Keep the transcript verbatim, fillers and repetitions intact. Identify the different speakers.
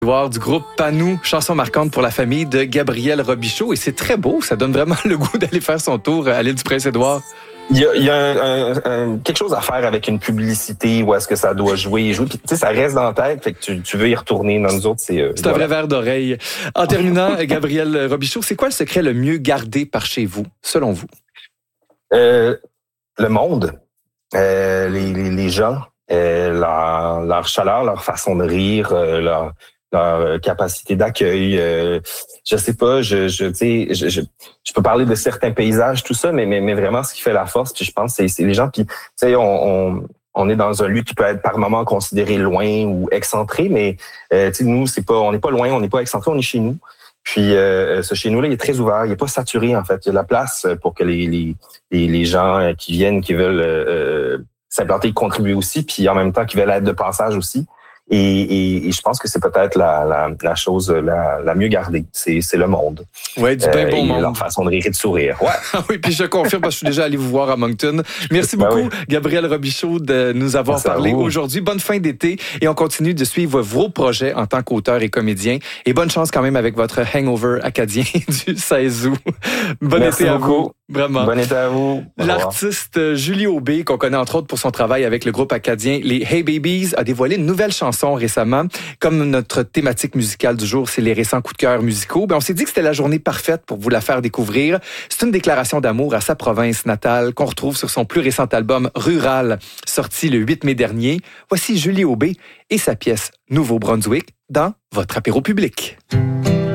Speaker 1: Du groupe Panou, chanson marquante pour la famille de Gabriel Robichaud. Et c'est très beau, ça donne vraiment le goût d'aller faire son tour à l'île du Prince-Édouard.
Speaker 2: Il y a, il y a un, un, un, quelque chose à faire avec une publicité où est-ce que ça doit jouer. jouer. Puis, tu sais, ça reste dans la tête, fait que tu, tu veux y retourner. Dans nous autres, c'est... Euh,
Speaker 1: c'est voilà. Un vrai verre d'oreille. En terminant, Gabriel Robichaud, c'est quoi le secret le mieux gardé par chez vous, selon vous?
Speaker 2: Euh, le monde, euh, les, les, les gens, euh, leur, leur chaleur, leur façon de rire, euh, leur... leur capacité d'accueil, euh, je sais pas, je, je, tu sais, je, je, je peux parler de certains paysages, tout ça, mais, mais, mais vraiment, ce qui fait la force, puis je pense, c'est, c'est les gens qui, tu sais, on, on, on est dans un lieu qui peut être par moments considéré loin ou excentré, mais, euh, tu sais, nous, c'est pas, on n'est pas loin, on n'est pas excentré, on est chez nous. Puis, euh, ce chez nous-là, il est très ouvert, il est pas saturé, en fait. Il y a de la place pour que les, les, les, les gens qui viennent, qui veulent euh, s'implanter, contribuer aussi, puis en même temps, qui veulent être de passage aussi. Et, et, et je pense que c'est peut-être la, la, la chose la, la mieux gardée. C'est, c'est le monde.
Speaker 1: Oui, du bien euh, bon
Speaker 2: et
Speaker 1: monde.
Speaker 2: Leur façon de rire et de sourire. Ouais.
Speaker 1: Oui, puis je confirme parce que je suis déjà allé vous voir à Moncton. Merci beaucoup, ben oui. Gabriel Robichaud, de nous avoir Merci parlé aujourd'hui. Bonne fin d'été et on continue de suivre vos projets en tant qu'auteur et comédien. Et bonne chance quand même avec votre hangover acadien du seize août. Bon
Speaker 2: Merci
Speaker 1: été
Speaker 2: beaucoup.
Speaker 1: à vous. Vraiment.
Speaker 2: Bon été à vous.
Speaker 1: L'artiste Julie Aubé, qu'on connaît entre autres pour son travail avec le groupe acadien Les Hey Babies, a dévoilé une nouvelle chanson récemment. Comme notre thématique musicale du jour, c'est les récents coups de cœur musicaux, ben on s'est dit que c'était la journée parfaite pour vous la faire découvrir. C'est une déclaration d'amour à sa province natale qu'on retrouve sur son plus récent album Rural, sorti le huit mai dernier. Voici Julie Aubé et sa pièce Nouveau-Brunswick dans votre apéro public.